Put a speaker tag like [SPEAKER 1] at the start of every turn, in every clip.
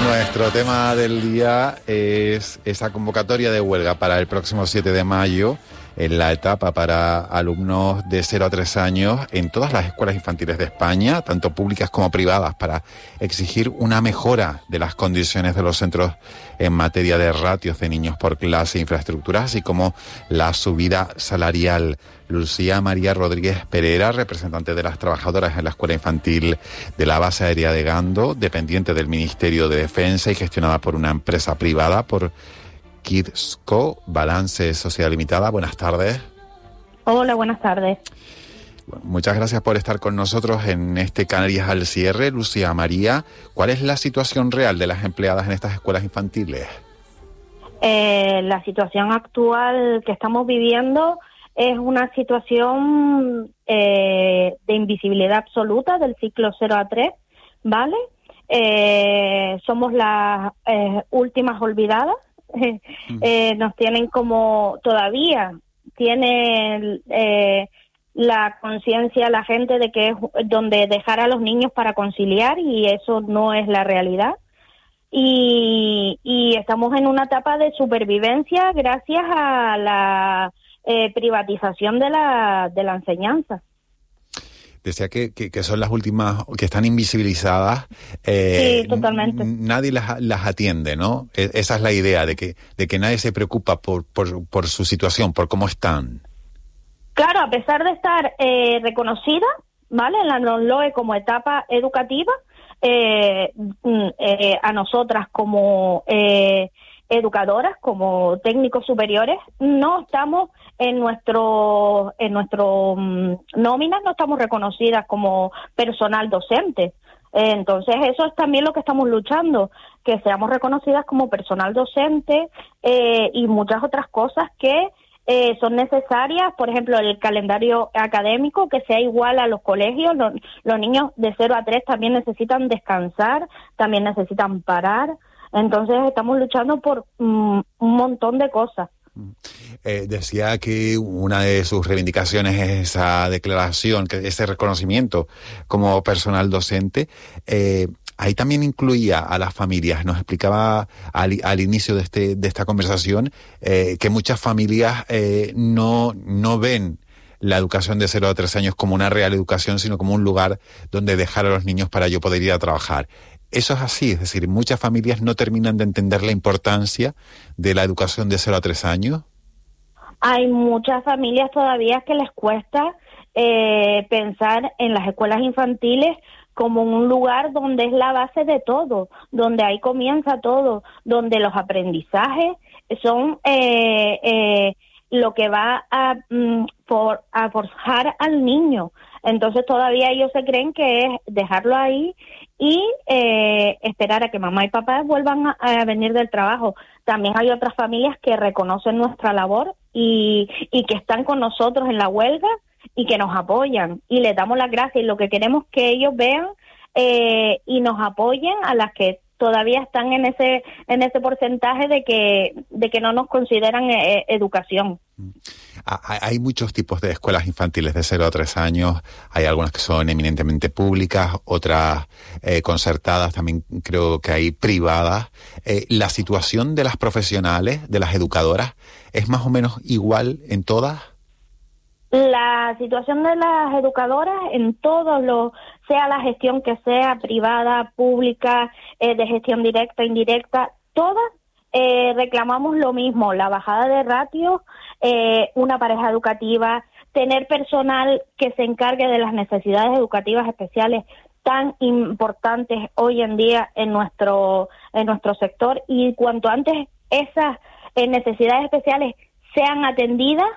[SPEAKER 1] Nuestro tema del día es esa convocatoria de huelga para el próximo 7 de mayo en la etapa para alumnos de 0 a 3 años en todas las escuelas infantiles de España, tanto públicas como privadas, para exigir una mejora de las condiciones de los centros en materia de ratios de niños por clase e infraestructuras, así como la subida salarial. Lucía María Rodríguez Pereira, representante de las trabajadoras en la Escuela Infantil de la Base Aérea de Gando, dependiente del Ministerio de Defensa y gestionada por una empresa privada, por Kidsco, Balance Sociedad Limitada. Buenas tardes.
[SPEAKER 2] Hola, buenas tardes.
[SPEAKER 1] Muchas gracias por estar con nosotros en este Canarias al cierre. Lucía María, ¿cuál es la situación real de las empleadas en estas escuelas infantiles?
[SPEAKER 2] La situación actual que estamos viviendo es una situación de invisibilidad absoluta del ciclo 0 a 3, ¿vale? Somos las últimas olvidadas. Nos tienen como todavía tiene la conciencia la gente de que es donde dejar a los niños para conciliar, y eso no es la realidad, y estamos en una etapa de supervivencia gracias a la privatización de la enseñanza.
[SPEAKER 1] Decía que son las últimas, que están invisibilizadas.
[SPEAKER 2] Sí, totalmente.
[SPEAKER 1] Nadie las atiende, ¿no? Esa es la idea, de que nadie se preocupa por su situación, por cómo están.
[SPEAKER 2] Claro, a pesar de estar reconocida, ¿vale?, en la NONLOE como etapa educativa, a nosotras como educadoras, como técnicos superiores, no estamos en nuestro nóminas, no estamos reconocidas como personal docente. Entonces eso es también lo que estamos luchando, que seamos reconocidas como personal docente y muchas otras cosas que son necesarias. Por ejemplo, el calendario académico, que sea igual a los colegios. Los niños de 0 a 3 también necesitan descansar, también necesitan parar. Entonces estamos luchando por un montón de cosas.
[SPEAKER 1] Decía que una de sus reivindicaciones es esa declaración, que ese reconocimiento como personal docente. Ahí también incluía a las familias. Nos explicaba al inicio de esta conversación que muchas familias no ven la educación de 0 a 3 años como una real educación, sino como un lugar donde dejar a los niños para yo poder ir a trabajar. Eso es así, es decir, muchas familias no terminan de entender la importancia de la educación de 0 a 3 años.
[SPEAKER 2] Hay muchas familias todavía que les cuesta pensar en las escuelas infantiles como un lugar donde es la base de todo, donde ahí comienza todo, donde los aprendizajes son lo que va a forjar al niño. Entonces todavía ellos se creen que es dejarlo ahí y esperar a que mamá y papá vuelvan a venir del trabajo. También hay otras familias que reconocen nuestra labor y que están con nosotros en la huelga y que nos apoyan, y les damos las gracias, y lo que queremos es que ellos vean y nos apoyen a las que todavía están en ese porcentaje de que no nos consideran educación.
[SPEAKER 1] Hay muchos tipos de escuelas infantiles de 0 a 3 años. Hay algunas que son eminentemente públicas, otras concertadas, también creo que hay privadas. ¿La situación de las profesionales, de las educadoras, es más o menos igual en todas?
[SPEAKER 2] La situación de las educadoras en todos sea la gestión que sea, privada, pública, de gestión directa, indirecta, todas reclamamos lo mismo: la bajada de ratios, una pareja educativa, tener personal que se encargue de las necesidades educativas especiales tan importantes hoy en día en nuestro sector, y cuanto antes esas necesidades especiales sean atendidas,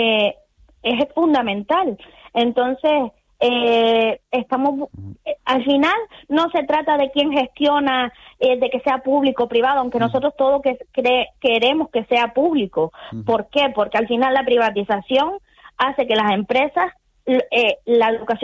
[SPEAKER 2] es fundamental. Entonces, estamos, al final no se trata de quién gestiona, de que sea público o privado, aunque nosotros todos queremos que sea público. ¿Por qué? Porque al final la privatización hace que las empresas, la educación